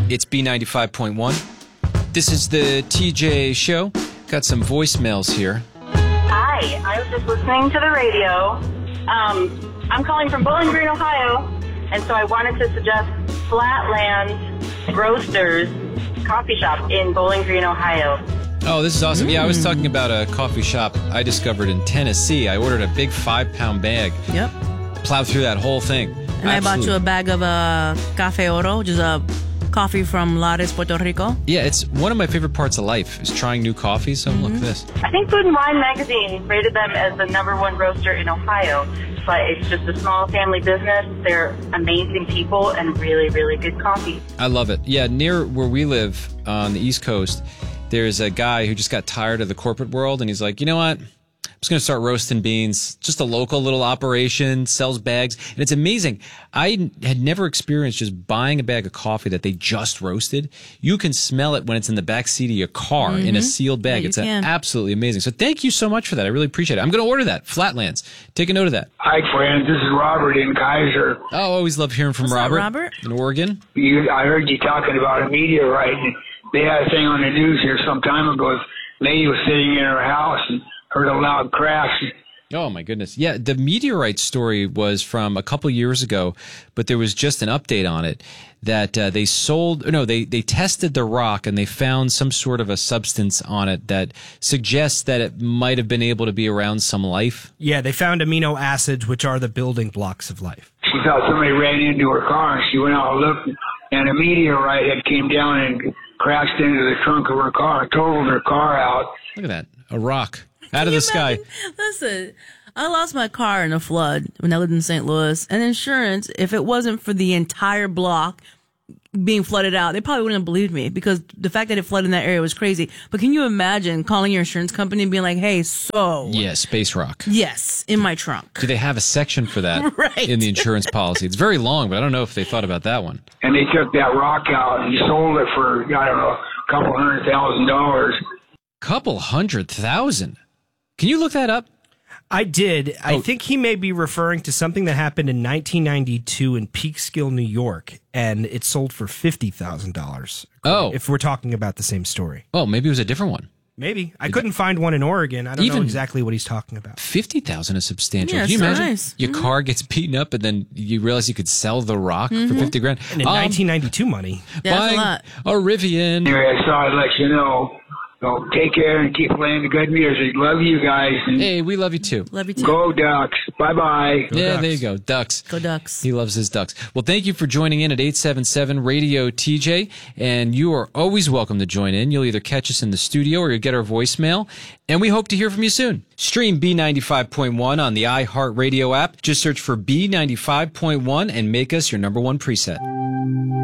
It's B95.1. This is the TJ Show. Got some voicemails here. Hi, I was just listening to the radio. I'm calling from Bowling Green, Ohio, and so I wanted to suggest Flatland Roasters Coffee Shop in Bowling Green, Ohio. Oh, this is awesome. Yeah, I was talking about a coffee shop I discovered in Tennessee. I ordered a big 5-pound bag. Yep. Plowed through that whole thing. And I bought you a bag of Café Oro, which is a coffee from Lares, Puerto Rico. Yeah, it's one of my favorite parts of life is trying new coffees. So look at this. I think Food and Wine magazine rated them as the #1 roaster in Ohio, but it's just a small family business. They're amazing people and really, really good coffee. I love it. Yeah, near where we live on the East Coast, there's a guy who just got tired of the corporate world, and he's like, you know what? I'm just going to start roasting beans. Just a local little operation, sells bags. And it's amazing. I had never experienced just buying a bag of coffee that they just roasted. You can smell it when it's in the back seat of your car in a sealed bag. Yeah, it's can. absolutely amazing. So thank you so much for that. I really appreciate it. I'm going to order that. Flatlands. Take a note of that. Hi, friends. This is Robert in Kaiser. Oh, always love hearing from What's up, Robert, Robert? in Oregon. I heard you talking about a meteorite. And they had a thing on the news here some time ago. A lady was sitting in her house and heard a loud crash. Oh, my goodness. Yeah, the meteorite story was from a couple years ago, but there was just an update on it that they tested the rock and they found some sort of a substance on it that suggests that it might have been able to be around some life. Yeah, they found amino acids, which are the building blocks of life. She thought somebody ran into her car, and she went out and looked, and a meteorite had came down and crashed into the trunk of her car, totaled her car out. Look at that. A rock out of the sky. Listen, I lost my car in a flood when I lived in St. Louis, and insurance, if it wasn't for the entire block being flooded out, they probably wouldn't have believed me because the fact that it flooded in that area was crazy. But can you imagine calling your insurance company and being like, hey, so... Yeah, space rock. Yes, in my trunk. Do they have a section for that Right. in the insurance policy? It's very long, but I don't know if they thought about that one. And they took that rock out and sold it for, I don't know, a couple $100,000. Couple $100,000. Can you look that up? I did. I think he may be referring to something that happened in 1992 in Peekskill, New York, and it sold for $50,000. Oh. If we're talking about the same story. Oh, maybe it was a different one. Maybe. I couldn't find one in Oregon. I don't know exactly what he's talking about. 50,000 is substantial. Yeah, Can you it's imagine? nice. Your car gets beaten up and then you realize you could sell the rock for 50 grand. And in 1992 money. That's buying a lot. a Rivian. Anyway, I thought I'd let you know. So take care and keep playing the good music. Love you guys. And Hey, we love you too. Love you too. go Ducks. Bye-bye. Yeah, Ducks. there you go. Ducks. Go Ducks. He loves his ducks. Well, thank you for joining in at 877 Radio TJ. And you are always welcome to join in. You'll either catch us in the studio or you'll get our voicemail. And we hope to hear from you soon. Stream B95.1 on the iHeartRadio app. Just search for B95.1 and make us your #1 preset.